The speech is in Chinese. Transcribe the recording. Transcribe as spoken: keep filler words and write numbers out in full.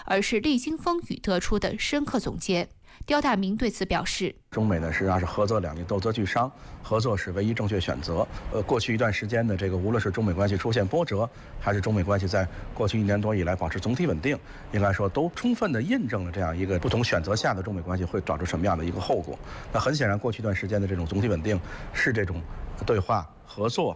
而是历经风雨得出的深刻总结。刁大明对此表示：“ 中美呢实际上是合则两利，斗则俱伤，合作是唯一正确选择。呃，过去一段时间的这个，无论是中美关系出现波折，还是中美关系在过去一年多以来保持总体稳定，应该说都充分的印证了这样一个不同选择下的中美关系会导致什么样的一个后果。那很显然，过去一段时间的这种总体稳定是这种对话、合作